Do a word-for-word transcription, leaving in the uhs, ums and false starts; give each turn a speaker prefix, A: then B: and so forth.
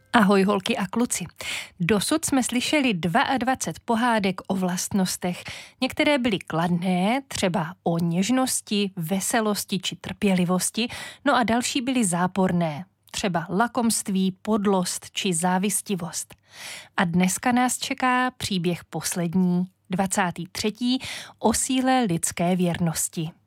A: Ahoj holky a kluci. Dosud jsme slyšeli dvacet dva pohádek o vlastnostech. Některé byly kladné, třeba o něžnosti, veselosti či trpělivosti, no a další byly záporné, třeba lakomství, podlost či závistivost. A dneska nás čeká příběh poslední, dvacátý třetí o síle lidské věrnosti.